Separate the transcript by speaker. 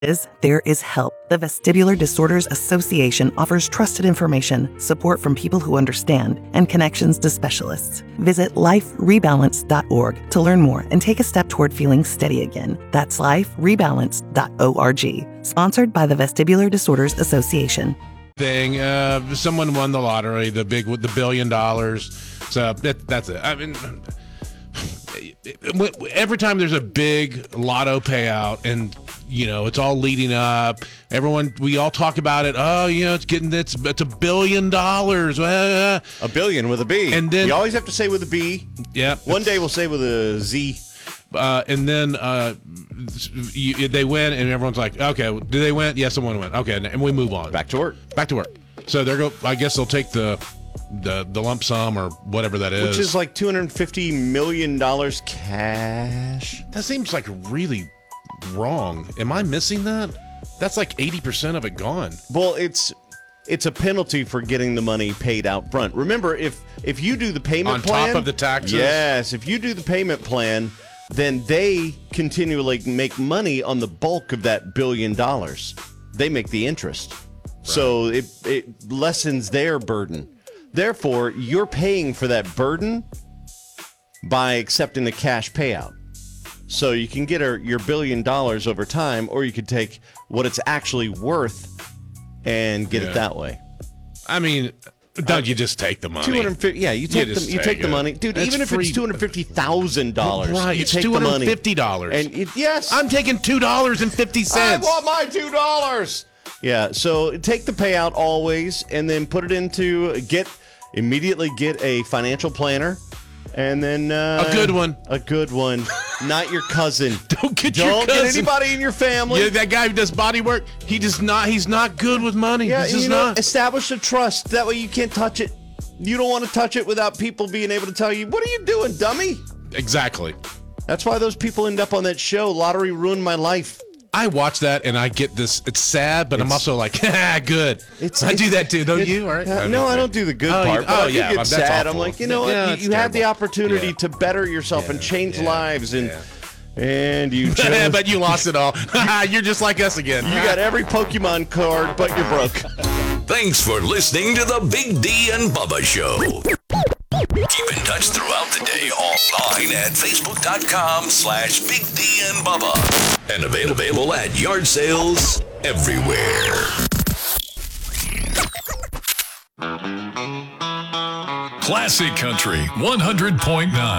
Speaker 1: There is help. The Vestibular Disorders Association offers trusted information, support from people who understand, and connections to specialists. Visit liferebalance.org to learn more and take a step toward feeling steady again. That's liferebalance.org. Sponsored by the Vestibular Disorders Association.
Speaker 2: Someone won the lottery, the $1 billion. So that's it. I mean, every time there's a big lotto payout and it's all leading up, we all talk about it. Oh, it's $1 billion. A
Speaker 3: billion with a B.
Speaker 2: And then
Speaker 3: you always have to say with a B.
Speaker 2: Yeah.
Speaker 3: One day we'll say with a Z.
Speaker 2: And then they win, and everyone's like, okay, do they win? Yes, someone win. Okay, and we move on.
Speaker 3: Back to work.
Speaker 2: So I guess they'll take the lump sum or whatever that is.
Speaker 3: Which is like $250 million cash.
Speaker 2: That seems like really wrong. Am I missing that? That's like 80% of it gone.
Speaker 3: Well, it's a penalty for getting the money paid out front. Remember, if you do the payment plan...
Speaker 2: On top of the taxes?
Speaker 3: Yes, if you do the payment plan, then they continually make money on the bulk of that $1 billion. They make the interest. Right. So it lessens their burden. Therefore, you're paying for that burden by accepting the cash payout. So you can get your $1 billion over time, or you could take what it's actually worth and get it that way.
Speaker 2: I mean, don't you just take the money?
Speaker 3: $250. Yeah, you take the money, dude.
Speaker 2: That's
Speaker 3: even if
Speaker 2: free.
Speaker 3: it's $250,000,
Speaker 2: right?
Speaker 3: You
Speaker 2: It's
Speaker 3: take
Speaker 2: $250.
Speaker 3: And yes,
Speaker 2: I'm taking $2.50.
Speaker 3: I want my $2. Yeah. So take the payout always, and then put it into immediately get a financial planner. And then
Speaker 2: a good one,
Speaker 3: not your cousin.
Speaker 2: Don't get
Speaker 3: anybody in your family.
Speaker 2: Yeah, that guy who does body work. He's not good with money.
Speaker 3: Yeah,
Speaker 2: he's just not.
Speaker 3: Establish a trust. That way you can't touch it. You don't want to touch it without people being able to tell you, "What are you doing, dummy?"
Speaker 2: Exactly.
Speaker 3: That's why those people end up on that show. Lottery ruined my life.
Speaker 2: I watch that and I get this. It's sad, but I'm also like, good. I do that too, don't you? All right.
Speaker 3: No, I don't do the good part. But I get sad. I'm like, you had the opportunity to better yourself and change lives, and you just,
Speaker 2: but you lost it all. You're just like us again.
Speaker 3: You got every Pokemon card, but you're broke.
Speaker 4: Thanks for listening to the Big D and Bubba Show. Keep in touch throughout the day online at Facebook.com/Big D and Bubba. And available at yard sales everywhere. Classic Country 100.9.